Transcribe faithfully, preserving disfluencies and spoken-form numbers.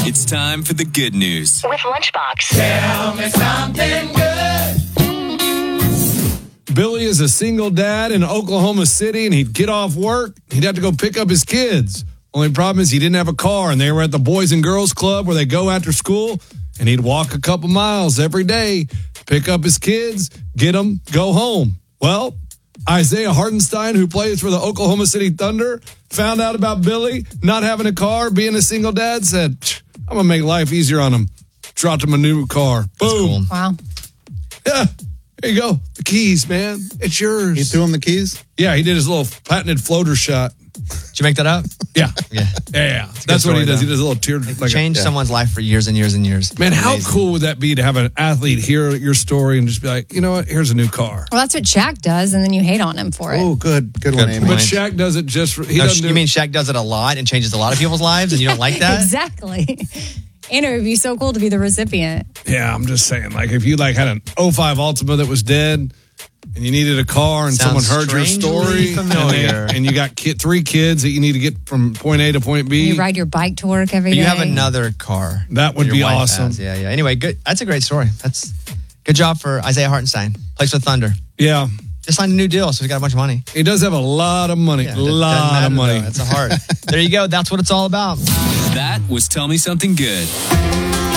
It's time for the good news with Lunchbox. Tell me something good. Billy is a single dad in Oklahoma City, and he'd get off work. He'd have to go pick up his kids. Only problem is he didn't have a car, and they were at the Boys and Girls Club where they go after school, and he'd walk a couple miles every day, pick up his kids, get them, go home. Well, Isaiah Hartenstein, who plays for the Oklahoma City Thunder, found out about Billy not having a car, being a single dad, said, I'm going to make life easier on him. Dropped him a new car. Boom. Cool. Wow. Yeah. There you go. The keys, man. It's yours. He threw him the keys? Yeah, he did his little patented floater shot. Did you make that up? Yeah. Yeah. Yeah, yeah. That's what he story, does. though. He does a little tear. Like Change a, yeah. someone's life for years and years and years. Man, how Amazing. cool would that be to have an athlete hear your story and just be like, you know what? Here's a new car. Well, that's what Shaq does, and then you hate on him for it. Oh, good. Good, one, Good Amy. But Shaq does it just for, he No, doesn't you do mean Shaq does it a lot and changes a lot of people's lives, and you don't like that? Exactly. And it would be so cool to be the recipient. Yeah, I'm just saying, like, if you like had an oh five Altima that was dead and you needed a car and Sounds someone heard your story familiar. and, they, and you got kid, three kids that you need to get from point A to point B. You ride your bike to work every But day. you have another car. That would your be wife awesome. has. Yeah, yeah. Anyway, good. That's a great story. That's good job for Isaiah Hartenstein. Plays for Thunder. Yeah. Just signed a new deal, so he's got a bunch of money. He does have a lot of money. Yeah, a it doesn't lot matter, of money. though. That's a heart. There you go. That's what it's all about. That was Tell Me Something Good.